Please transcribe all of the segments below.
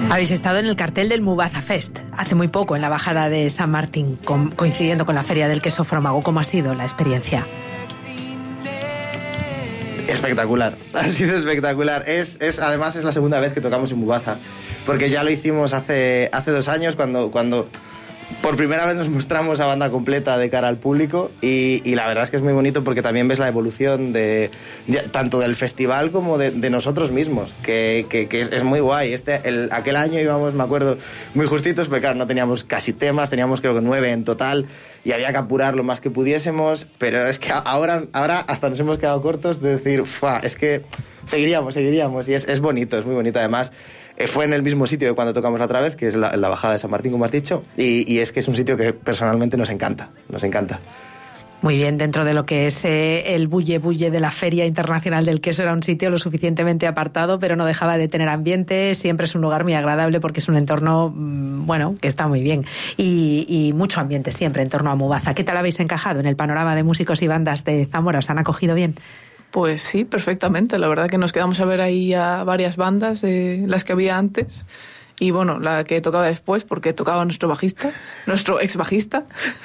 Habéis estado en el cartel del Mubaza Fest hace muy poco en la bajada de San Martín, coincidiendo con la Feria del Queso Frómago. ¿Cómo ha sido la experiencia? Espectacular, ha sido espectacular. Además es la segunda vez que tocamos en Mubaza, porque ya lo hicimos hace 2 años cuando por primera vez nos mostramos a banda completa de cara al público y la verdad es que es muy bonito porque también ves la evolución tanto del festival como de nosotros mismos, que es muy guay. Aquel año íbamos, me acuerdo, muy justitos, porque claro, no teníamos casi temas, teníamos creo que 9 en total y había que apurar lo más que pudiésemos, pero es que ahora hasta nos hemos quedado cortos de decir, es que seguiríamos y es bonito, es muy bonito. Además, fue en el mismo sitio de cuando tocamos la otra vez, que es la bajada de San Martín, como has dicho, y es que es un sitio que personalmente nos encanta. Muy bien, dentro de lo que es el bulle de la Feria Internacional del Queso, era un sitio lo suficientemente apartado, pero no dejaba de tener ambiente. Siempre es un lugar muy agradable porque es un entorno, que está muy bien. Y mucho ambiente siempre en torno a Mubaza. ¿Qué tal habéis encajado en el panorama de músicos y bandas de Zamora? ¿Os han acogido bien? Pues sí, perfectamente. La verdad que nos quedamos a ver ahí a varias bandas de las que había antes. Y bueno, la que tocaba después, porque tocaba nuestro ex bajista.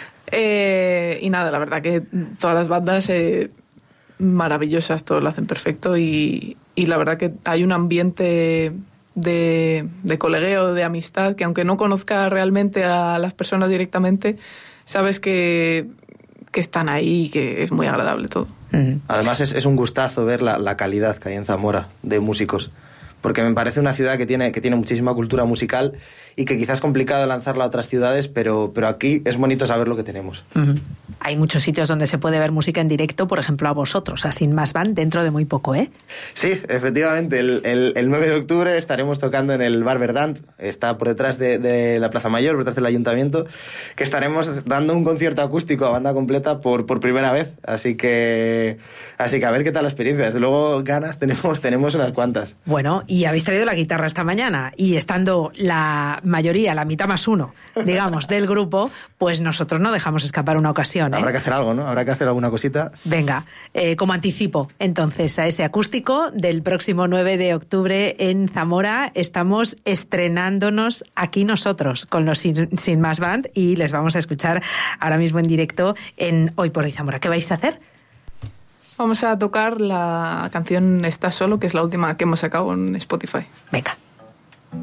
Y nada, la verdad que todas las bandas maravillosas, todos lo hacen perfecto. Y la verdad que hay un ambiente de colegueo, de amistad, que aunque no conozca realmente a las personas directamente, sabes que están ahí y que es muy agradable todo. Además es un gustazo ver la calidad que hay en Zamora de músicos, porque me parece una ciudad que tiene muchísima cultura musical y que quizás es complicado lanzarla a otras ciudades, pero aquí es bonito saber lo que tenemos. Hay muchos sitios donde se puede ver música en directo, por ejemplo a vosotros, a Sin Más Band, dentro de muy poco, ¿eh? Sí, efectivamente, el 9 de octubre estaremos tocando en el Bar Verdant, está por detrás de la Plaza Mayor, por detrás del Ayuntamiento, que estaremos dando un concierto acústico a banda completa por primera vez, así que a ver qué tal la experiencia. Desde luego ganas tenemos unas cuantas. Bueno, y habéis traído la guitarra esta mañana, y estando la mayoría, la mitad más uno, digamos, del grupo, pues nosotros no dejamos escapar una ocasión, ¿eh? Habrá que hacer algo, ¿no? Habrá que hacer alguna cosita. Venga, como anticipo, entonces, a ese acústico del próximo 9 de octubre en Zamora, estamos estrenándonos aquí nosotros con los Sin Más Band y les vamos a escuchar ahora mismo en directo en Hoy por Hoy Zamora. ¿Qué vais a hacer? Vamos a tocar la canción Estás Solo, que es la última que hemos sacado en Spotify. Venga.